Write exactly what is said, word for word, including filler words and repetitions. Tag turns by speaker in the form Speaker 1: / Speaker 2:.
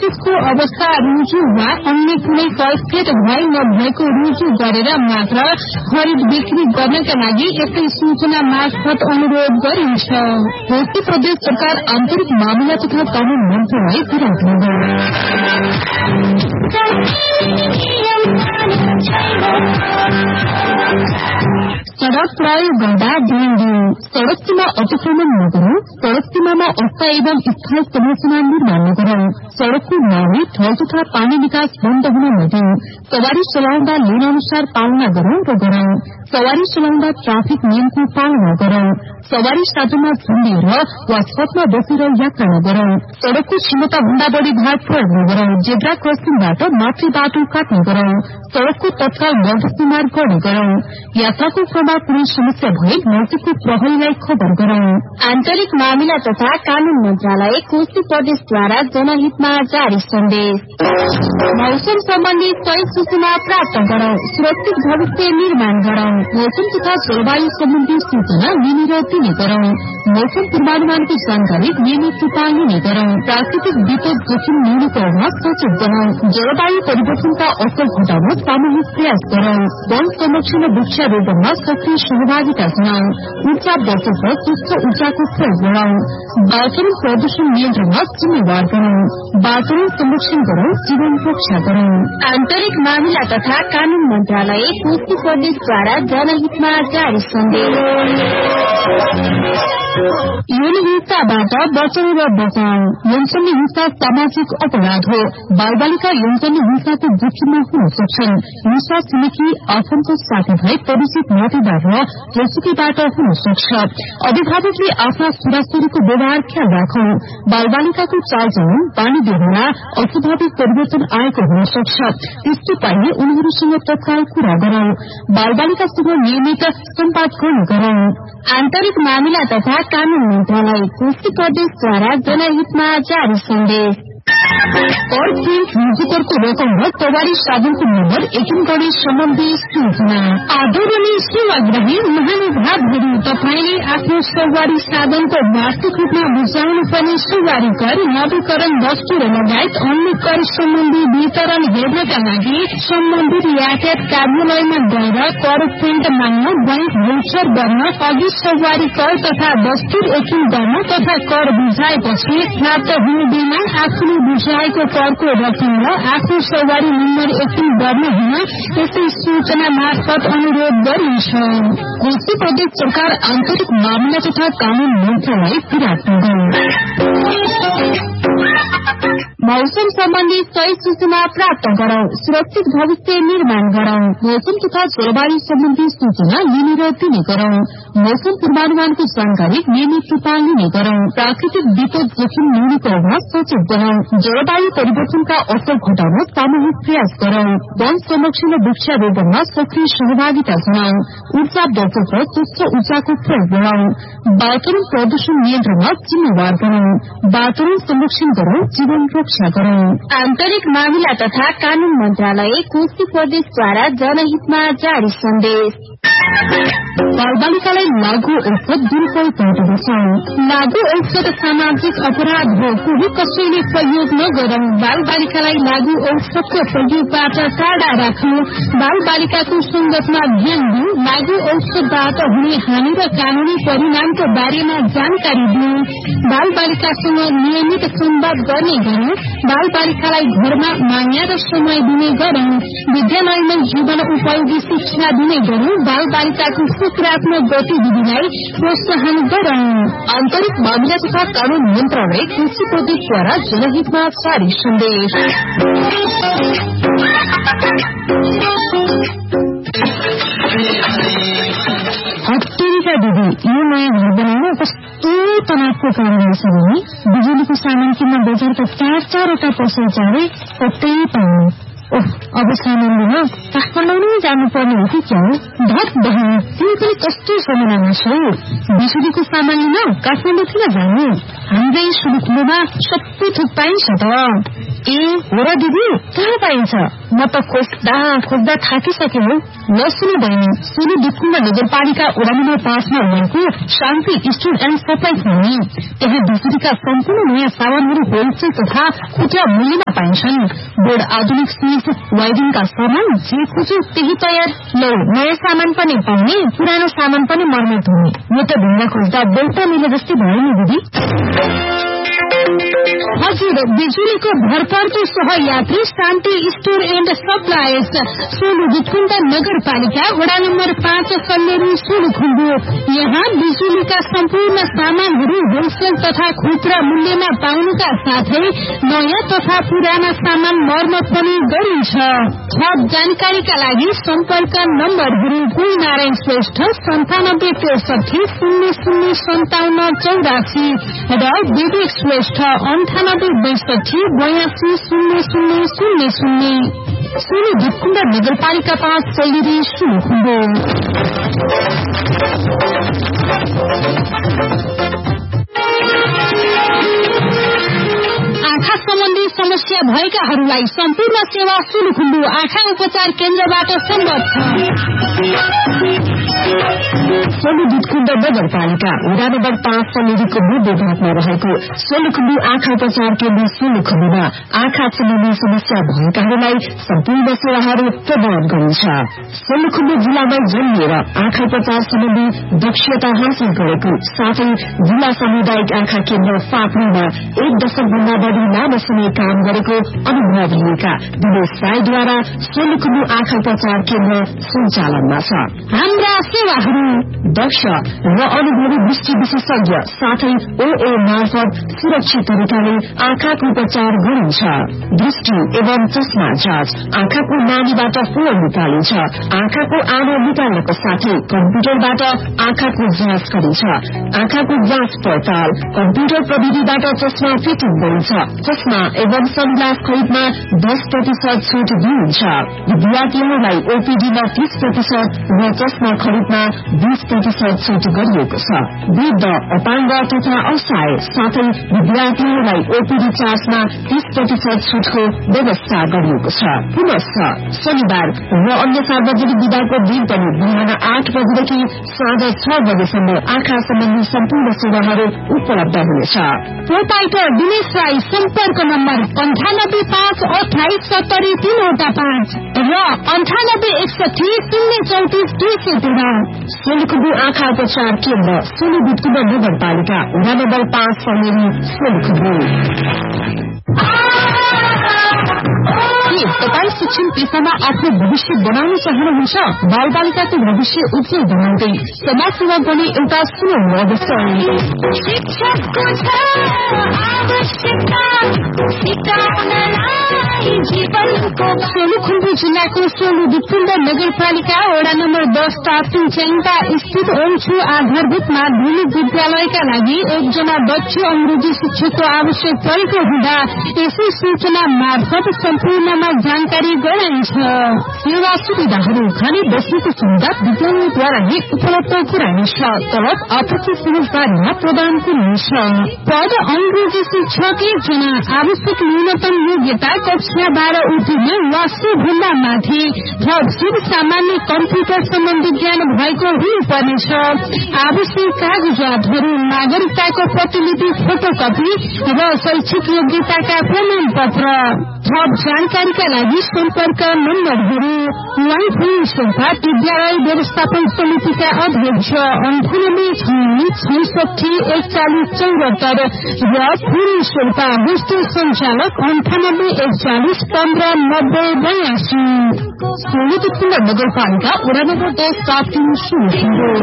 Speaker 1: त्यसको अवस्था रुजु वा अन्य कुनै कैफियत भए नभएको रुजु गरेर मात्र खरिद बिक्री गर्नका लागि यस्तै सूचना मार्फत अनुरोध गरिन्छ। कोशी प्रदेश सरकार आन्तरिक मामिला तथा कानून मन्त्रालय विराटनगर। सड़क प्रयोग गर्दा ध्यान दिनु। सड़क सीमा अतिक्रमण नगरौं। सड़क सीमामा अस्थायी एवं स्थायी संरचना निर्माण नगरौं। सड़कको नाली थल तथा पानी निकास बन्द हुन नदिऊ। सवारी चलाउँदा लेन अनुसार पालना गरौं र गरौं। सवारी चलाउँदा ट्राफिक नियमको पालना गरौं। सवारी साधनमा झुन्डिएर वा छतमा बसेर यात्रा नगरौं। सड़कको क्षमता भन्दा बढ़ी भार प्रयोग नगरौं। जेब्रा क्रसिङबाट माथि बाटो काट्ने गरौं। सड़कको तत्काल मध्यस्थी मार्ग गर्ने गरौं। यात्राको क्रममा कुनै समस्या भए नजिकको प्रहरीलाई खबर गरौं। आन्तरिक मामिला तथा कानून मन्त्रालय कोशी प्रदेशद्वारा जनहितमा जारी सन्देश। मौसम सम्बन्धी सही सूचना प्राप्त गरौं। सुरक्षित भविष्य निर्माण गरौं। मौसम तथा जलवायु सम्बन्धी सूचना लिने दिने गरौं। मौसम पूर्वानुमानको जानकारी नियमित रूपमा लिने गरौं। प्राकृतिक विपद जोखिम न्यूनीकरणमा सचेत बनाऊ। जलवायु परिवर्तनका असर घटाउन सामूहिक प्रयास गरौं। वन संरक्षण र वृक्षारोपणमा सक्रिय सहभागिता जनाऊ। ऊर्जा बचत र स्वच्छ ऊर्जाको प्रयोग गरौं। वातावरण प्रदूषण नियन्त्रणमा जिम्मेवार गरौं। वातावरण संरक्षण गरौं, जीवन रक्षा गरौं। आन्तरिक मामिला तथा कानून मन्त्रालय कोशी प्रदेशद्वारा जनहितमा जारी सन्देश। यौन हिंसाबाट बचाउ र बचाउ। यौनजन्य हिंसा सामाजिक अपराध हो। बाल बालिका यौनजन्य हिंसाको जोखिममा हुन सक्छन्। हिंसा छिमेकी आफन्त साथीभाइ परिचित नातेदार र रेसिपीबाट हुन सक्छ। अभिभावकले आफ्ना छोराछोरीको व्यवहार ख्याल राखौं। बाल बालिकाको चालचलन बानी व्यवहारमा अस्वाभाविक परिवर्तन आएको हुन सक्छ। त्यस्तो पाइए उनीहरूसँग तत्काल कुरा गरौं। बाल बालिकासँग नियमित सम्वाद गर्ने गरौं। आन्तरिक मामिला तथा कानून मन्त्रालय कोशी प्रदेशद्वारा जनहितमा जारी सन्देश। कर प्रिन्ट निजुकरको रकम र सवारी साधनको नम्बर एकिन गरी सम्बन्धी सूचना। आदरणीय सेवाग्राही महानुभावहरू, तपाईँले आफ्नो सवारी साधनको वार्षिक रूपमा बुझाउनु पर्ने सवारी कर, नवीकरण वस्तु र लगायत अन्य कर सम्बन्धी वितरण हेर्नका लागि सम्बन्धित यातायात कार्यालयमा गएर कर प्रिन्ट माग्न, बैंक भौचर गर्न, अघि सवारी कर तथा दस्तुर एकिन गर्न तथा कर बुझाएपछि प्राप्त हुने बेला आफूले बुझाएको करको रकम र आफ्नो सवारी नम्बर एकिन गर्न हुन यसै सूचना मार्फत अनुरोध गरिन्छ। कोशी प्रदेश सरकार आन्तरिक मामिला तथा कानून मन्त्रालय विराटनगर। मौसम सम्बन्धी सही सूचना प्राप्त गरौं। सुरक्षित भविष्य निर्माण गरौं। मौसम तथा जलवायु सम्बन्धी सूचना लिने र दिने गरौं। मौसम पूर्वानुमानको जानकारी नियमित रूपमा लिने गरौं। प्राकृतिक विपद जोखिम न्यूनीकरणमा सचेत बनाऊ। जलवायु परिवर्तनका असर घटाउन सामूहिक प्रयास गरौं। वन संरक्षण र वृक्षारोपणमा सक्रिय सहभागिता जनाऊ। ऊर्जा बचत र स्वच्छ ऊर्जाको प्रयोग गरौं। वातावरण प्रदूषण नियन्त्रणमा जिम्मेवार गरौं। वातावरण संरक्षण गरौं, जीवन रक्षा गरौं। आन्तरिक मामिला तथा कानून मन्त्रालय कोशी प्रदेशद्वारा जनहितमा जारी सन्देश। बाल बालिकालाई लागू औषध दुरूपयोग गर्दछ। लागू औषध सामाजिक अपराध हो। कोही कसैले प्रयोग नगरौं। बाल बालिकालाई लागू औषधको प्रयोगबाट टाढा राख्नु। बाल बालिकाको संगतमा ध्यान दिनु। लागू औषधबाट हुने हानि र कानूनी परिणामको बारेमा जानकारी दिनु। बाल बालिकासँग नियमित संवाद गर्ने गरौं। बाल बालिकालाई घरमा माया र समय दिने गरौं। विद्यालयमा जीवन उपयोगी शिक्षा दिने गरौं। बाल बालिकाको सकारात्मक गतिविधिलाई प्रोत्साहन गरौं। आन्तरिक मामिला तथा कानून मन्त्रालय कोशी प्रदेशद्वारा जनहितमा जारी सन्देश। हत्तेरीका दिदी, यो नयाँ घर बनाउन कस्तो तनावको काम रहेछ भने बिजुलीको सामान किन्न बजार त चार चारवटा पसल चाँडै कतै पाउनु। ओह, अब सामान लिन काठमाडौँ जानुपर्ने हो कि क्या हो? धत बहिनी, तिमी पनि कस्तो समयमा छौ? बिजुलीको सामान लिन काठमाडौँ किन जानु? हाम्रै सुरुखुलोमा सबै थोक पाइन्छ त। ए हो र दिदी, कहाँ पाइन्छ? म त खोज्दा खोज्दा थाकिसके हो। नसुनु बहिनी, सोलु दुधकुण्ड नगरपालिका वडा नम्बर पाँचमा रहेको शान्ति स्टोर एण्ड सप्लाई हुने त्यहाँ बिजुलीका सम्पूर्ण नयाँ सामानहरू होलसेल तथा खुद्रा मूल्यमा पाइन्छन्। बोर्ड, आधुनिक स्विच, वायरिङका सामान जे खोज्यो त्यही तयार। लौ, नयाँ सामान पनि पाउने, पुरानो सामान पनि मर्मत हुने। यो त ढुङ्गा खोज्दा बेलुका मिले जस्तै भयो नि दिदी। हजुर, बिजुलीको भरपर्दो सहयात्री शान्ति store and supplies, Solu Dudhkund नगरपालिका वडा नम्बर पाँच सल्लेरी सोलुखुम्बु। यहाँ बिजुलीका सम्पूर्ण सामानहरू होलसेल तथा खुद्रा मूल्यमा पाउनुका साथै नयाँ तथा पुराना सामान मर्मत पनि गरिन्छ। थप जानकारीका लागि सम्पर्क नम्बरहरू कुल नारायण श्रेष्ठ सन्तानब्बे त्रिसठी शून्य शून्य सन्ताउन्न चौरासी र विवेक श्रेष्ठ अन्ठानब्बे बैसठी बयासी शून्य शून्य शून्य शून्य। सोलु दुधकुण्ड नगरपालिका पाँच सल्लेरी सोलुखुम्बु। आँखा सम्बन्धी समस्या भएकाहरूलाई सम्पूर्ण सेवा सोलुखुम्बु आँखा उपचार केन्द्रबाट सम्भव छ। सोलु दुधकुण्ड नगरपालिका वडा नम्बर पाँच सल्लेरीको मध्य भागमा रहेको सोलुखुम्बु आँखा उपचार केन्द्र सोलुखुम्बुमा आँखा सम्बन्धी समस्या भएकाहरूलाई सम्पूर्ण सेवाहरू प्रदान गरिन्छ। सोलुखुम्बु जिल्लामा जन्मिएर आँखा उपचार सम्बन्धी दक्षता हासिल गरेको साथै जिल्ला सामुदायिक आँखा केन्द्र फाप्रीमा एक दशक भन्दा बढ़ी लामो समय काम गरेको अनुभव लिएका दिनेश राईद्वारा सोलुखुम्बु आँखा उपचार केन्द्र सञ्चालनमा छ। हाम्रा सेवाहरू दक्ष र अनुभवी दृष्टि विशेषज्ञ साथै ओए मार्फत सुरक्षित तरिकाले आँखाको उपचार गरिन्छ। दृष्टि एवं चस्मा जाँच, आँखाको नानीबाट फोहोर निकालिन्छ, आँखाको आनो निकाल्नको साथै कम्प्युटरबाट आँखाको जाँच गरिन्छ। आँखाको जाँच पडताल, कम्प्युटर प्रविधिबाट चस्मा फिटिङ गरिन्छ। चस्मा एवं सनग्लास खरिदमा दस प्रतिशत छूट दिइन्छ। विद्यार्थीहरूलाई ओपीडीमा तीस प्रतिशत र चस्मा खरिदमा बीस प्रतिशत छूट गरिएको छ। वृद्ध, अपाङ्ग तथा असहाय साथै विद्यार्थीहरूलाई ओपीडी चार्जमा तीस प्रतिशत छूटको व्यवस्था गरिएको छ। पुनश्च शनिबार र अन्य सार्वजनिक विधाको दिन पनि बिहान आठ बजेदेखि साँझ छ बजेसम्म आँखा सम्बन्धी सम्पूर्ण सेवाहरू उपलब्ध हुनेछ। प्रोपाइटर दिनेश राई सम्पर्क नम्बर अन्ठानब्बे पाँच अठाइस सत्तरी तीनवटा पाँच र अन्ठानब्बे एकसठी शून्य चौतिस दुई सय तेह्र। सोलुखुम्बु आँखा उपचार केन्द्र सोलु दुधकुण्ड नगरपालिका वडा नम्बर पाँच सल्लेरी सोलुखुम्बु। तपाईँ शिक्षण पेशामा आफ्नो भविष्य बनाउन चाहनुहुन्छ? बाल बालिकाको भविष्य उज्जवल बनाउँदै समाज सेवा गर्ने एउटा सुनौलो अवसर। सोलुखुम्बु जिल्लाको सोलु दुधकुण्ड नगरपालिका वडा नम्बर दस टापी चेङ्पा स्थित ओमछु आधारभूत माध्यमिक विद्यालयका लागि एकजना दक्ष अंग्रेजी शिक्षकको आवश्यक परेको हुँदा यसै सूचना मार्फत सम्पूर्णमा जानकारी गराइन्छ। सेवा सुविधाहरू खाने बस्नेको सुविधा विद्यालयद्वारा नै उपलब्ध गराइन्छ। तलब आपत्ति समझदारीमा प्रदान गरिन्छ। पद अंग्रेजी शिक्षक एकजना। आवश्यक न्यूनतम योग्यता कक्षा बाह्र उत्तीर्ण वा भन्दा माथि। थप सामान्य कम्प्युटर सम्बन्धी ज्ञान भएको हुनुपर्नेछ। आवश्यक कागजातहरू नागरिकताको प्रतिलिपि, फोटोकपी र शैक्षिक योग्यताका प्रमाण पत्र। थप जानकारीका लागि सम्पर्क नम्बरहरू वाइफी शेर्पा विद्यालय व्यवस्थापन समितिका अध्यक्ष अन्ठानब्बे छैसठी एकचालिस चौरात्तर र फुरी शेर्पा होस्टेल संचालक अन्ठानब्बे एकचालिस पन्ध्र नब्बे बयासी। सोलु दुधकुण्ड नगरपालिका वडा नम्बर दस टापी सोलुखुम्बु।